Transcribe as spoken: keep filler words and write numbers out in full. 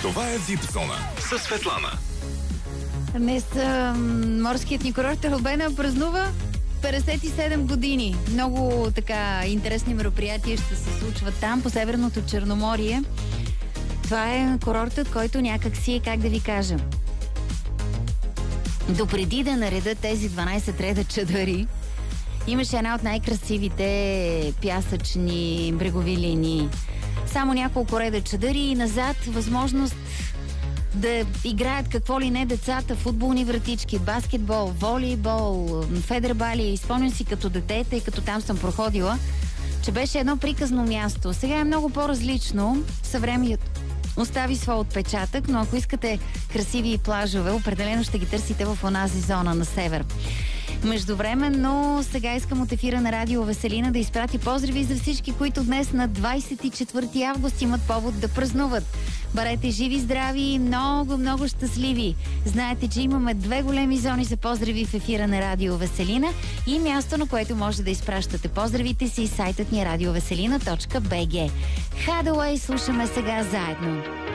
Това е Випзона със Светлана. Днес а, морският ни курорт Албена празнува петдесет и седем години. Много така интересни мероприятия ще се случват там, по Северното Черноморие. Това е курортът, който някак си е, как да ви кажа, допреди да наредят тези дванайсет реда чадъри, имаше една от най-красивите пясъчни брегови линии. Само няколко реда чадъри и назад възможност да играят какво ли не децата, футболни вратички, баскетбол, волейбол, федербали. Спомням си като дете, тъй като там съм проходила, че беше едно приказно място. Сега е много по-различно. Съвремието остави своя отпечатък, но ако искате красиви плажове, определено ще ги търсите в онази зона на север. Междувременно, сега искам от ефира на Радио Веселина да изпрати поздрави за всички, които днес на двайсет и четвърти август имат повод да празнуват. Бъдете живи, здрави и много, много щастливи. Знаете, че имаме две големи зони за поздрави в ефира на Радио Веселина и място, на което може да изпращате поздравите си, сайтът ни радиовеселина точка би джи. Hathaway слушаме сега заедно.